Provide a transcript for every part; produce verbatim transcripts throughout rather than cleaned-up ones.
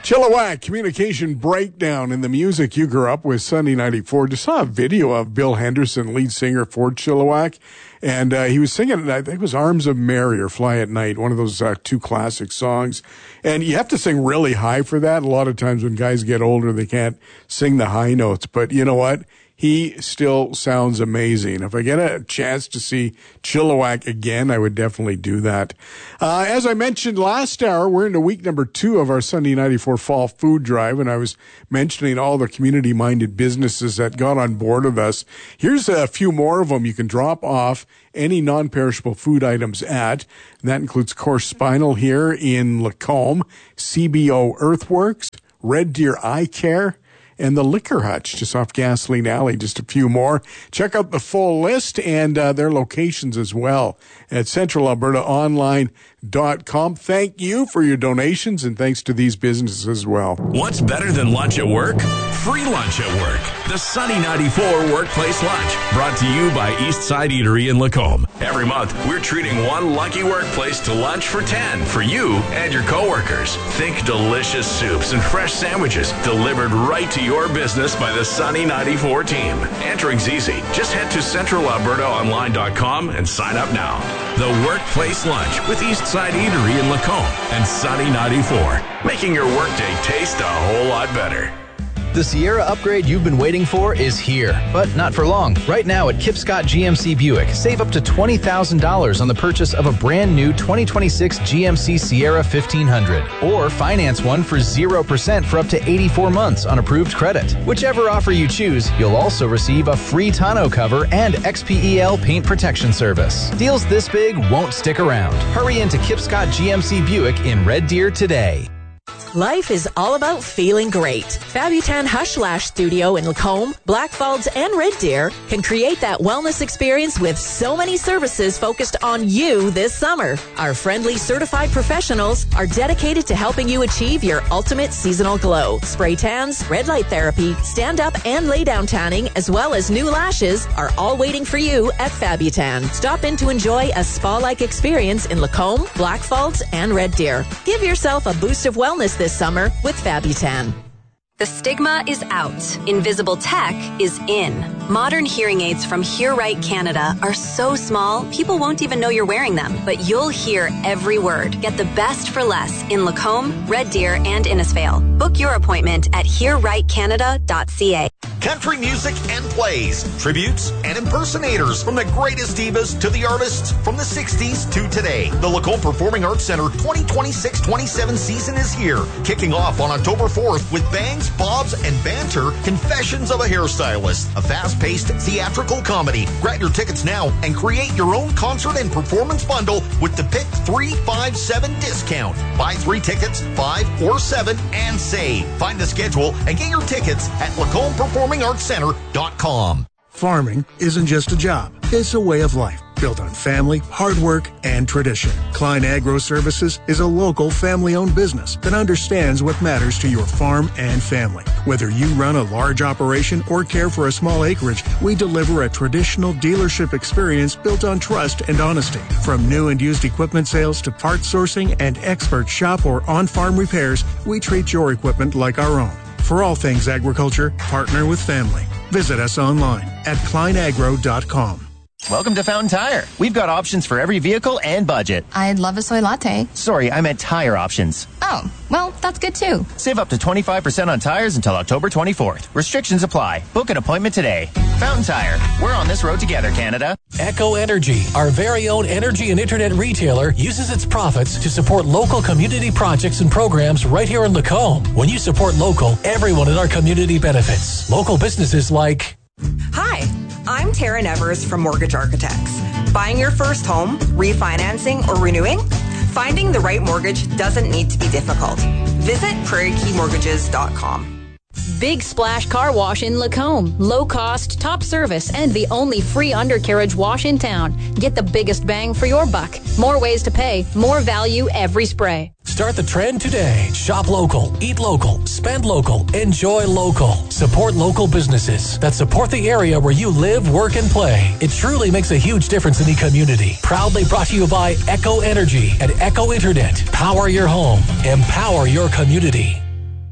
Chilliwack, communication breakdown in the music you grew up with, Sunday ninety-four. Just saw a video of Bill Henderson, lead singer for Chilliwack, and uh, he was singing, I think it was Arms of Mary or Fly at Night, one of those uh, two classic songs. And you have to sing really high for that. A lot of times when guys get older, they can't sing the high notes. But you know what? He still sounds amazing. If I get a chance to see Chilliwack again, I would definitely do that. Uh, as I mentioned last hour, we're into week number two of our Sunday ninety-four Fall Food Drive, and I was mentioning all the community-minded businesses that got on board with us. Here's a few more of them you can drop off any non-perishable food items at. And that includes Core Spinal here in Lacombe, C B O Earthworks, Red Deer Eye Care, and the Liquor Hutch, just off Gasoline Alley, just a few more. Check out the full list and uh, their locations as well at central alberta online dot com. Thank you for your donations, and thanks to these businesses as well. What's better than lunch at work? Free lunch at work. The Sunny ninety-four Workplace Lunch, brought to you by Eastside Eatery in Lacombe. Every month, we're treating one lucky workplace to lunch for ten for you and your coworkers. Think delicious soups and fresh sandwiches delivered right to your business by the Sunny ninety-four team. Entering's easy. Just head to central alberta online dot com and sign up now. The Workplace Lunch with Eastside Eatery in Lacombe and Sunny ninety-four, making your workday taste a whole lot better. The Sierra upgrade you've been waiting for is here, but not for long. Right now at Kip Scott G M C Buick, save up to twenty thousand dollars on the purchase of a brand new twenty twenty-six G M C Sierra fifteen hundred. Or finance one for zero percent for up to eighty-four months on approved credit. Whichever offer you choose, you'll also receive a free tonneau cover and X P E L paint protection service. Deals this big won't stick around. Hurry into Kip Scott G M C Buick in Red Deer today. Life is all about feeling great. Fabutan Hush Lash Studio in Lacombe, Blackfalds, and Red Deer can create that wellness experience with so many services focused on you this summer. Our friendly certified professionals are dedicated to helping you achieve your ultimate seasonal glow. Spray tans, red light therapy, stand-up and lay-down tanning, as well as new lashes are all waiting for you at Fabutan. Stop in to enjoy a spa-like experience in Lacombe, Blackfalds, and Red Deer. Give yourself a boost of wellness this summer with Fabutan. The stigma is out. Invisible tech is in. Modern hearing aids from Hear Right Canada are so small, people won't even know you're wearing them. But you'll hear every word. Get the best for less in Lacombe, Red Deer, and Innisfail. Book your appointment at hear right canada dot c a. Country music and plays, tributes and impersonators, from the greatest divas to the artists from the sixties to today. The Lacombe Performing Arts Center twenty twenty-six twenty-seven season is here, kicking off on October fourth with bangs, bobs, and banter, Confessions of a Hairstylist, a fast-paced theatrical comedy. Grab your tickets now and create your own concert and performance bundle with the Pick three five seven discount. Buy three tickets, five or seven, and save. Find the schedule and get your tickets at lacombe performing arts center dot com. Farming isn't just a job, it's a way of life built on family, hard work, and tradition. Klein Agro Services is a local family-owned business that understands what matters to your farm and family. Whether you run a large operation or care for a small acreage, we deliver a traditional dealership experience built on trust and honesty. From new and used equipment sales to parts sourcing and expert shop or on-farm repairs, we treat your equipment like our own. For all things agriculture, partner with family. Visit us online at klein agro dot com. Welcome to Fountain Tire. We've got options for every vehicle and budget. I'd love a soy latte. Sorry, I meant tire options. Oh, well, that's good too. Save up to twenty-five percent on tires until October twenty-fourth. Restrictions apply. Book an appointment today. Fountain Tire. We're on this road together, Canada. Echo Energy, our very own energy and internet retailer, uses its profits to support local community projects and programs right here in Lacombe. When you support local, everyone in our community benefits. Local businesses like... Hi, I'm Tara Nevers from Mortgage Architects. Buying your first home, refinancing, or renewing? Finding the right mortgage doesn't need to be difficult. Visit prairie key mortgages dot com. Big Splash Car Wash in Lacombe. Low cost, top service, and the only free undercarriage wash in town. Get the biggest bang for your buck. More ways to pay, more value every spray. Start the trend today. Shop local, eat local, spend local, enjoy local. Support local businesses that support the area where you live, work, and play. It truly makes a huge difference in the community. Proudly brought to you by Echo Energy and Echo Internet. Power your home. Empower your community.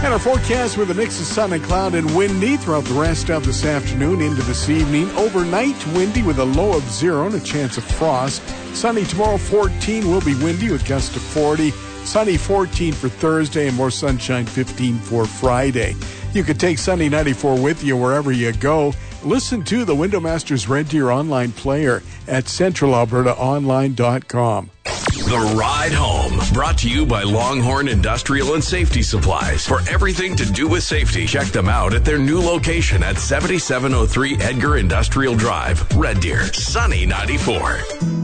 And our forecast with a mix of sun and cloud and windy throughout the rest of this afternoon into this evening. Overnight, windy with a low of zero and a chance of frost. Sunny tomorrow, fourteen. Will be windy with gusts to forty. Sunny, fourteen for Thursday, and more sunshine, fifteen for Friday. You could take Sunny ninety-four with you wherever you go. Listen to the Window Masters Red Deer online player at central alberta online dot com. The Ride Home, brought to you by Longhorn Industrial and Safety Supplies. For everything to do with safety, check them out at their new location at seventy-seven oh three Edgar Industrial Drive, Red Deer, Sunny ninety-four.